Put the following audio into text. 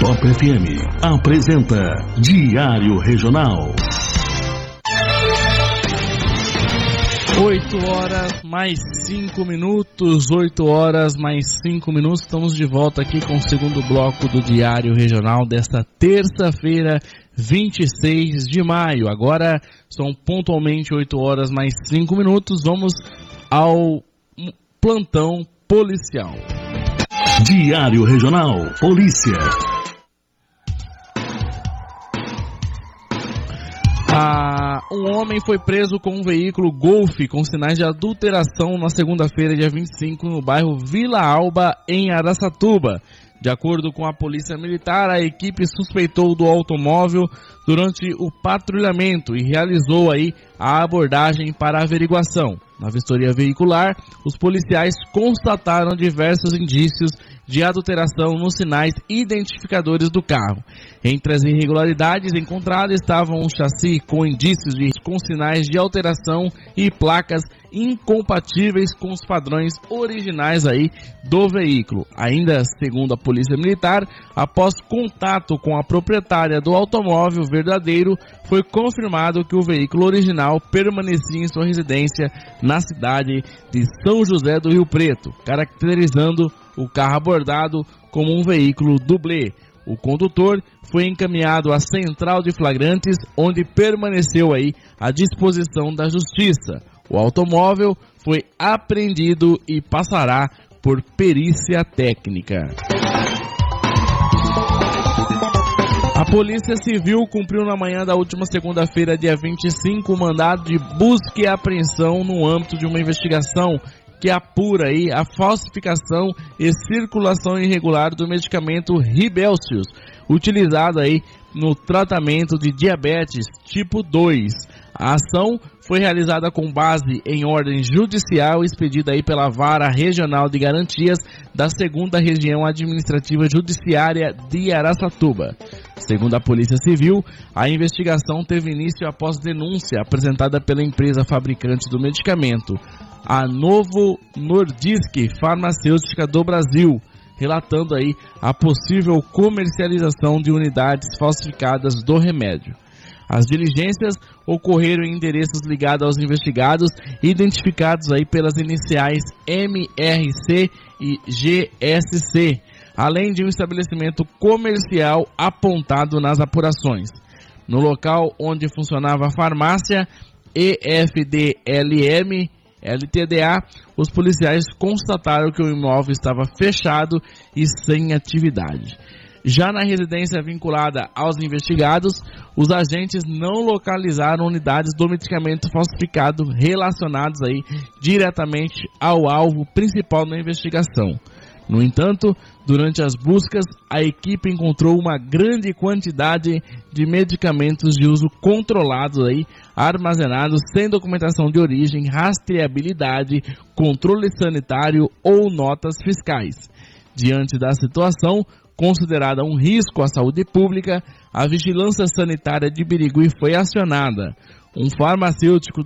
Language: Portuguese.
Top FM apresenta Diário Regional. 8 horas mais 5 minutos, 8 horas mais 5 minutos, estamos de volta aqui com o segundo bloco do Diário Regional desta terça-feira, 26 de maio. Agora são pontualmente 8 horas mais 5 minutos, vamos ao plantão policial. Diário Regional, Polícia. Um homem foi preso com um veículo Golf com sinais de adulteração na segunda-feira, dia 25, no bairro Vila Alba, em Araçatuba. De acordo com a Polícia Militar, a equipe suspeitou do automóvel durante o patrulhamento e realizou aí a abordagem para averiguação. Na vistoria veicular, os policiais constataram diversos indícios de adulteração nos sinais identificadores do carro. Entre as irregularidades encontradas estavam um chassi com indícios com sinais de alteração e placas incompatíveis com os padrões originais aí do veículo. Ainda segundo a Polícia Militar, após contato com a proprietária do automóvel verdadeiro, foi confirmado que o veículo original permanecia em sua residência na cidade de São José do Rio Preto, caracterizando o carro abordado como um veículo dublê. O condutor foi encaminhado à central de flagrantes, onde permaneceu aí à disposição da justiça. O automóvel foi apreendido e passará por perícia técnica. A Polícia Civil cumpriu na manhã da última segunda-feira, dia 25, o mandado de busca e apreensão no âmbito de uma investigação que apura aí a falsificação e circulação irregular do medicamento Ribelcius, utilizado aí no tratamento de diabetes tipo 2. A ação foi realizada com base em ordem judicial expedida aí pela Vara Regional de Garantias da 2ª Região Administrativa Judiciária de Araçatuba. Segundo a Polícia Civil, a investigação teve início após denúncia apresentada pela empresa fabricante do medicamento, a Novo Nordisk Farmacêutica do Brasil, relatando aí a possível comercialização de unidades falsificadas do remédio. As diligências ocorreram em endereços ligados aos investigados, identificados aí pelas iniciais MRC e GSC, além de um estabelecimento comercial apontado nas apurações. No local onde funcionava a farmácia EFDLM LTDA, os policiais constataram que o imóvel estava fechado e sem atividade. Já na residência vinculada aos investigados, os agentes não localizaram unidades do medicamento falsificado relacionados aí diretamente ao alvo principal da investigação. No entanto, durante as buscas, a equipe encontrou uma grande quantidade de medicamentos de uso controlado aí, armazenados sem documentação de origem, rastreabilidade, controle sanitário ou notas fiscais. Diante da situação, considerada um risco à saúde pública, a Vigilância Sanitária de Birigui foi acionada. Um farmacêutico